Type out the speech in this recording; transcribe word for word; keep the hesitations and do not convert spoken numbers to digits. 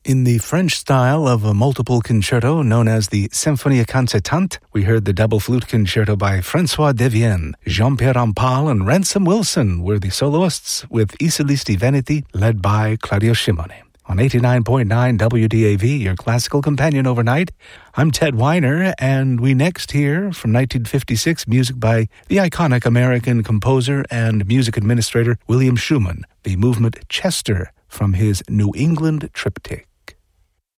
In the French style of a multiple concerto known as the Symphonie Concertante, we heard the double flute concerto by François Devienne. Jean-Pierre Rampal and Ransom Wilson were the soloists, with I Solisti Veneti led by Claudio Scimone. On eighty-nine point nine W D A V, your classical companion overnight, I'm Ted Weiner, and we next hear from nineteen fifty-six music by the iconic American composer and music administrator William Schumann, the movement Chester from his New England Triptych.